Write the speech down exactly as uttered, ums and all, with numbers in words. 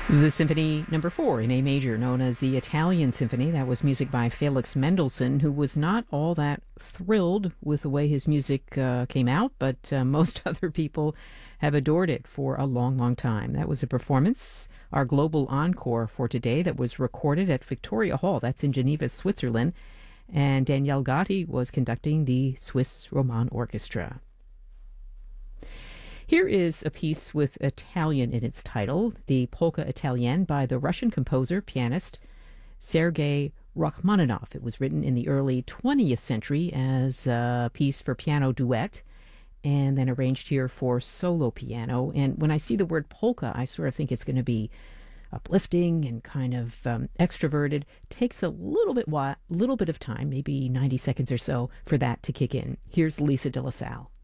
The Symphony Number Four in A major, known as the Italian Symphony, that was music by Felix Mendelssohn, who was not all that thrilled with the way his music uh, came out, but uh, most other people have adored it for a long, long time. That was a performance, our global encore for today, that was recorded at Victoria Hall. That's in Geneva, Switzerland, and Danielle Gatti was conducting the Swiss Roman Orchestra. Here is a piece with Italian in its title, the Polka Italienne by the Russian composer, pianist Sergei Rachmaninoff. It was written in the early twentieth century as a piece for piano duet and then arranged here for solo piano. And when I see the word polka, I sort of think it's going to be uplifting and kind of um, extroverted. Takes a little bit, wa- little bit of time, maybe ninety seconds or so, for that to kick in. Here's Lisa de la Salle.